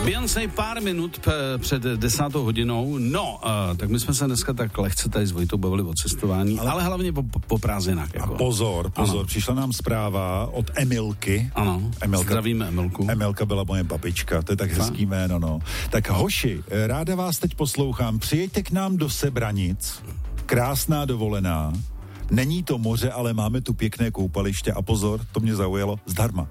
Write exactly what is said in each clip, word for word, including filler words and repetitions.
Beyoncé pár minut p- před desátou hodinou. No, uh, tak my jsme se dneska tak lehce tady s Vojtou bavili o cestování, ale, ale hlavně po, po prázdninách. Jako. A pozor, pozor, ano. Přišla nám zpráva od Emilky. Ano, Emilka, zdravíme Emilku. Emilka byla moje babička, to je tak hezký jméno, no. Tak hoši, ráda vás teď poslouchám, přijeďte k nám do Sebranic, krásná dovolená, není to moře, ale máme tu pěkné koupaliště a pozor, to mě zaujalo, zdarma.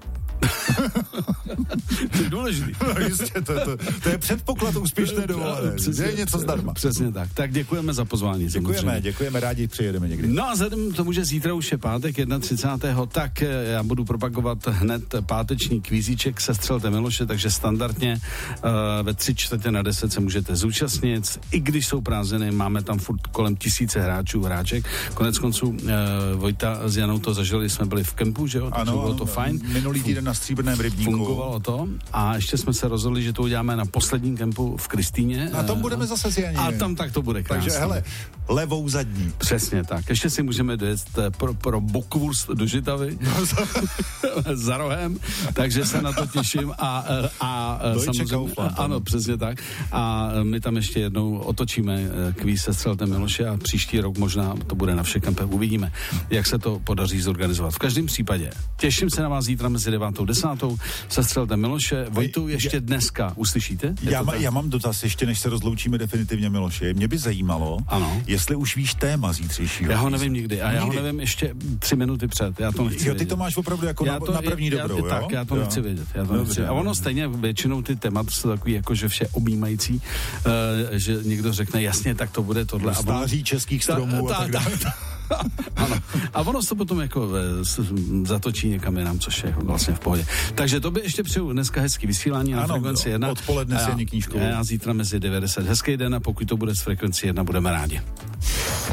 To je důležitý. No jistě, to, to, to je předpoklad úspěšné dovolené. Je něco zdarma. Přesně tak. Tak děkujeme za pozvání. Děkujeme, samozřejmě. děkujeme, rádi přijedeme někdy. No a vzhledem k tomu, že zítra už je pátek třicátého prvního tak já budu propagovat hned páteční kvízíček Sestřelte Miloše, takže standardně uh, ve tři čtvrtě na deset se můžete zúčastnit. I když jsou prázdniny, máme tam furt kolem tisíce hráčů, hráček. Konec konců uh, Vojta s Janou to zažili, jsme byli v kempu, že jo? Ano, bylo to fajn. Minulý týden na Stříbrném rybníku. Fungovalo to a ještě jsme se rozhodli, že to uděláme na posledním kempu v Kristýně. A tam budeme zase s Janí. A tam tak to bude krásně. Takže hele, levou zadní. Přesně tak. Ještě si můžeme dojet pro, pro Bockwurst do Žitavy za rohem, takže se na to těším a, a, a samozřejmě, ano, přesně tak. A my tam ještě jednou otočíme kvíz Sestřelte Miloše a příští rok možná to bude na všech kempech. Uvidíme, jak se to podaří zorganizovat. V každém případě těším se na vás zítra mezi devátou a desátou. Sestřelte Miloše. Vojtu ještě dneska uslyšíte? Já, má, já mám dotaz ještě, než se rozloučíme definitivně, Miloše. Mě by zajímalo, ano. jestli už víš téma zítřejšího. Já ho nevím nikdy a já nikdy. ho nevím ještě tři minuty před. Já to nechci jo, ty vědět. to máš opravdu jako na, to, na první já, dobrou, já, jo? Tak, já to jo. nechci vědět. Já to Dobře, nechci. A ono stejně většinou ty témata jsou takový jako, že vše objímající, uh, že někdo řekne jasně, tak to bude tohle. Stáří českých stromů ta, a tak ta, dále. Ta, ano. A ono se to potom jako e, zatočí někam jinam, což je vlastně v pohodě. Takže to by ještě přeju dneska hezký vysílání na ano, frekvenci jedna. Odpoledne s Janí Knížkovou. A já zítra mezi devět a deset. Hezký den a pokud to bude s frekvenci jedna, budeme rádi.